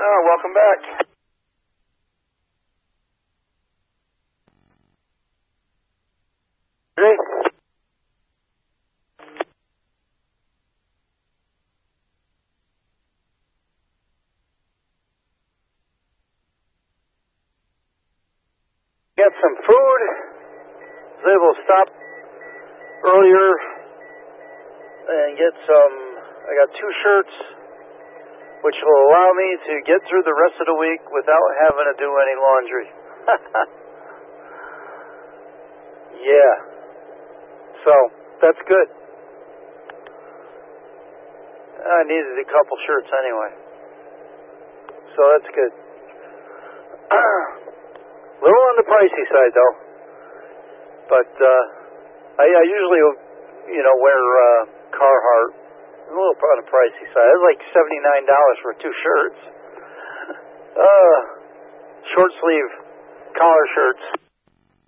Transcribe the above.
Oh, welcome back. Ready? Get some food. Was able to stop earlier and get some. I got 2 shirts, which will allow me to get through the rest of the week without having to do any laundry. Yeah. So, that's good. I needed a couple shirts anyway. So that's good. A little on the pricey side though. But I usually, wear Carhartt. A little on the pricey side. It was like $79 for 2 shirts. Short sleeve collar shirts.